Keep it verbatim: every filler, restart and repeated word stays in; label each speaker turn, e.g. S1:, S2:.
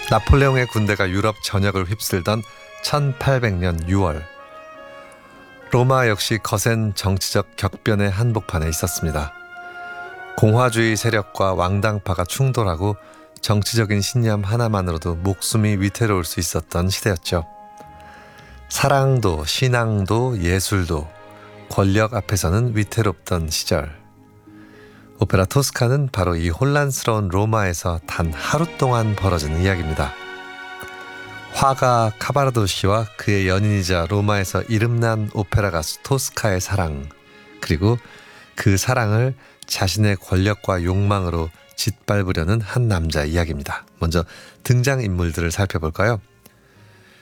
S1: 나폴레옹의 군대가 유럽 전역을 휩쓸던 천팔백 년 유월, 로마 역시 거센 정치적 격변의 한복판에 있었습니다. 공화주의 세력과 왕당파가 충돌하고 정치적인 신념 하나만으로도 목숨이 위태로울 수 있었던 시대였죠. 사랑도 신앙도 예술도 권력 앞에서는 위태롭던 시절. 오페라 토스카는 바로 이 혼란스러운 로마에서 단 하루 동안 벌어진 이야기입니다. 화가 카바라도시와 그의 연인이자 로마에서 이름난 오페라 가수 토스카의 사랑, 그리고 그 사랑을 자신의 권력과 욕망으로 짓밟으려는 한 남자 이야기입니다. 먼저 등장인물들을 살펴볼까요?